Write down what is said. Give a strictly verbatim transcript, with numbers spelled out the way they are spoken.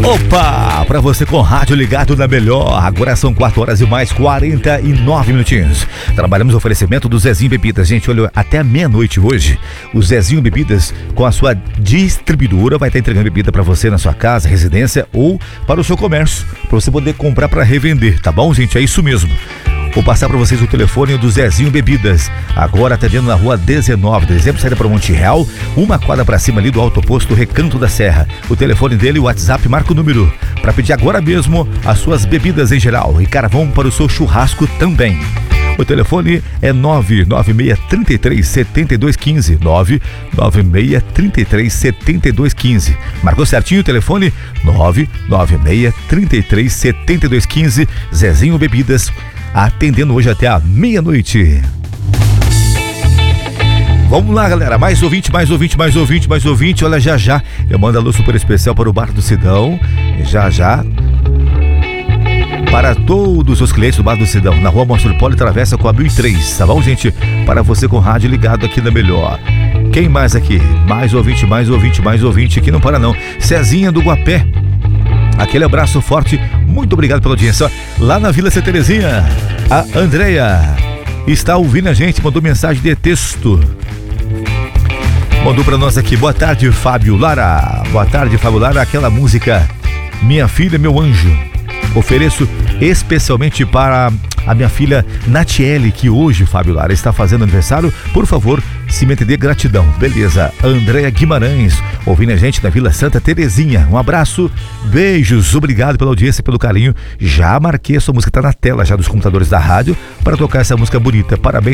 Opa, pra você com rádio ligado na melhor. Agora são quatro horas e mais quarenta e nove minutinhos. Trabalhamos o oferecimento do Zezinho Bebidas. Gente, olha, até meia-noite hoje, o Zezinho Bebidas, com a sua distribuidora, vai estar entregando bebida pra você na sua casa, residência ou para o seu comércio, pra você poder comprar pra revender, tá bom, gente? É isso mesmo. Vou passar para vocês o telefone do Zezinho Bebidas. Agora atendendo na rua dezenove de dezembro, saída para Monte Real, uma quadra para cima ali do autoposto Recanto da Serra. O telefone dele, o WhatsApp, marca o número para pedir agora mesmo as suas bebidas em geral e carvão para o seu churrasco também. O telefone é nove nove seis três três sete dois um cinco, nove nove seis três três sete dois um cinco. Marcou certinho o telefone? nove nove seis três três sete dois um cinco. Zezinho Bebidas, atendendo hoje até a meia-noite. Vamos lá, galera, mais ouvinte, mais ouvinte, mais ouvinte, mais ouvinte. Olha, já já eu mando alô super especial para o Bar do Sidão. Já já para todos os clientes do Bar do Sidão, na rua Monstro Poli, travessa com a mil e três, tá bom, gente? Para você com rádio ligado aqui na melhor. Quem mais aqui? Mais ouvinte, mais ouvinte, mais ouvinte, aqui não para não. Cezinha do Guapé, aquele abraço forte, muito obrigado pela audiência. Lá na Vila Santa Terezinha, a Andréia está ouvindo a gente, mandou mensagem de texto. Mandou para nós aqui, boa tarde, Fábio Lara. Boa tarde, Fábio Lara, aquela música Minha Filha, Meu Anjo. Ofereço especialmente para a minha filha Natiele, que hoje, Fábio Lara, está fazendo aniversário. Por favor, se me entender, gratidão. Beleza. Andréia Guimarães, ouvindo a gente da Vila Santa Terezinha. Um abraço, beijos, obrigado pela audiência, pelo carinho. Já marquei a sua música, tá na tela já dos computadores da rádio para tocar essa música bonita. Parabéns.